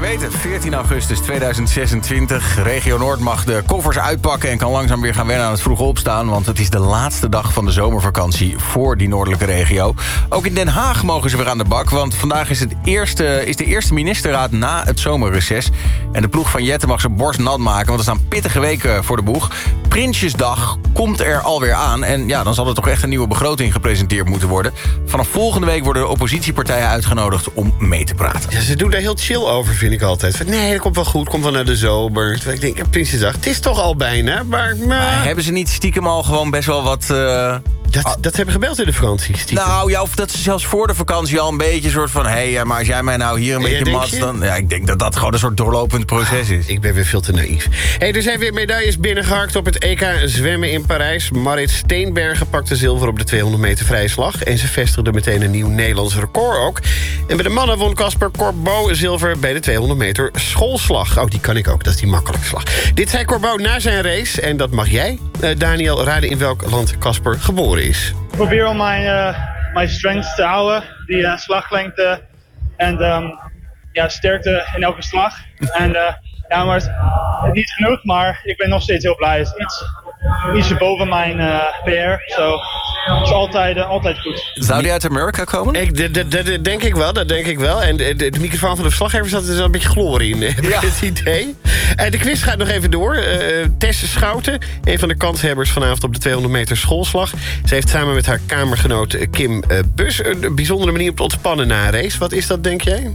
weten, 14 augustus 2026. Regio Noord mag de koffers uitpakken en kan langzaam weer gaan wennen aan het vroeg opstaan. Want het is de laatste dag van de zomervakantie voor die noordelijke regio. Ook in Den Haag mogen ze weer aan de bak. Want vandaag is de eerste ministerraad na het zomerreces. En de ploeg van Jette mag zijn borst nat maken. Want er staan pittige weken voor de boeg. Prinsjesdag komt er alweer aan. En ja, dan zal er toch echt een nieuwe begroting gepresenteerd moeten worden. Vanaf volgende week worden de oppositiepartijen uitgenodigd om mee te praten. Ja, ze doen daar heel chill over, vind ik altijd. Nee, dat komt wel goed, komt wel naar de zomer. Terwijl ik denk, Prinsjesdag, het is toch al bijna, maar hebben ze niet stiekem al gewoon best wel wat... Dat hebben gebeld in de vakantie, stiekem. Nou, ja, of dat ze zelfs voor de vakantie al een beetje soort van... hé, maar als jij mij nou hier een beetje mat... dan ja, ik denk dat dat gewoon een soort doorlopend proces is. Ik ben weer veel te naïef. Er zijn weer medailles binnengehakt op het EK zwemmen in Parijs. Marit Steenbergen pakte zilver op de 200 meter vrije slag. En ze vestigde meteen een nieuw Nederlands record ook. En bij de mannen won Casper Corbeau zilver bij de 200 meter schoolslag. Oh, die kan ik ook, dat is die makkelijke slag. Dit zei Corbeau na zijn race. En dat mag jij, Daniel, raden in welk land Casper geboren is. Ik probeer om mijn strength te houden, die slaglengte en sterkte in elke slag. En maar het is niet genoeg, maar ik ben nog steeds heel blij. Het is iets boven mijn PR, zo het is altijd goed. Zou die uit Amerika komen? Dat denk ik wel, En de microfoon van de verslaggever zat er een beetje glorie in, heb ik het idee. De quiz gaat nog even door. Tess Schouten, een van de kanshebbers vanavond op de 200 meter schoolslag. Ze heeft samen met haar kamergenoot Kim Bus een bijzondere manier om te ontspannen na een race. Wat is dat, denk jij?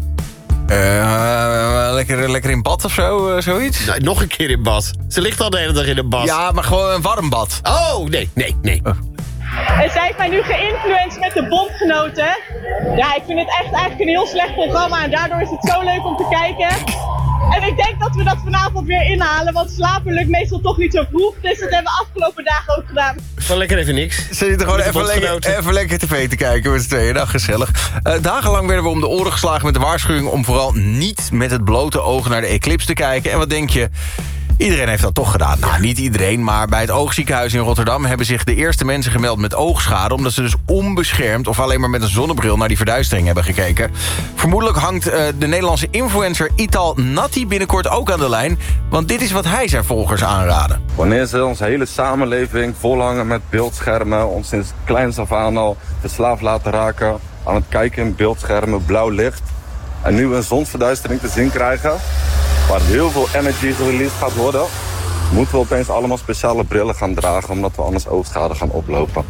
Lekker in bad of zo, zoiets? Nou, nog een keer in bad. Ze ligt al de hele dag in een bad. Ja, maar gewoon een warm bad. Oh, nee. Oh. En zij heeft mij nu geïnfluenced met de bondgenoten. Ja, ik vind het eigenlijk een heel slecht programma. En daardoor is het zo leuk om te kijken. En ik denk dat we dat vanavond weer inhalen. Want slapen lukt meestal toch niet zo vroeg. Dus dat hebben we afgelopen dagen ook gedaan. Gewoon lekker even niks. Ze zitten gewoon even lekker tv te kijken met z'n tweeën. Nou, gezellig. Dagenlang werden we om de oren geslagen met de waarschuwing... om vooral niet met het blote oog naar de eclipse te kijken. En wat denk je? Iedereen heeft dat toch gedaan. Nou, niet iedereen, maar bij het Oogziekenhuis in Rotterdam... hebben zich de eerste mensen gemeld met oogschade... omdat ze dus onbeschermd of alleen maar met een zonnebril... naar die verduistering hebben gekeken. Vermoedelijk hangt de Nederlandse influencer Ital Natti binnenkort ook aan de lijn... want dit is wat hij zijn volgers aanraden. Wanneer ze onze hele samenleving volhangen met beeldschermen... ons sinds kleins af aan al verslaafd laten raken... aan het kijken in beeldschermen, blauw licht... en nu een zonsverduistering te zien krijgen... waar heel veel energy released gaat worden... moeten we opeens allemaal speciale brillen gaan dragen... omdat we anders oogschade gaan oplopen.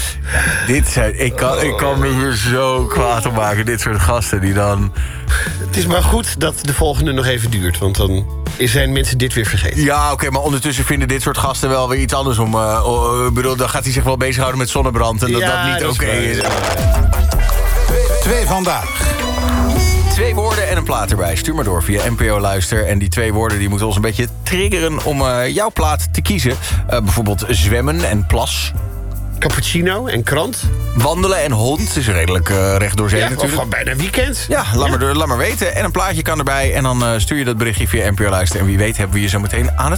Ik kan me hier zo kwaad op maken. Dit soort gasten die dan... Het is maar goed dat de volgende nog even duurt. Want dan zijn mensen dit weer vergeten. Ja, oké, maar ondertussen vinden dit soort gasten wel weer iets anders om... ik bedoel, dan gaat hij zich wel bezighouden met zonnebrand... en dat niet oké is. 2 vandaag. 2 woorden en een plaat erbij. Stuur maar door via NPO Luister. En die 2 woorden die moeten ons een beetje triggeren... om jouw plaat te kiezen. Bijvoorbeeld zwemmen en plas. Cappuccino en krant. Wandelen en hond is redelijk recht door zee natuurlijk. Of gewoon bijna weekend. Ja, laat maar weten. En een plaatje kan erbij. En dan stuur je dat berichtje via NPO Luister. En wie weet hebben we je zo meteen aan het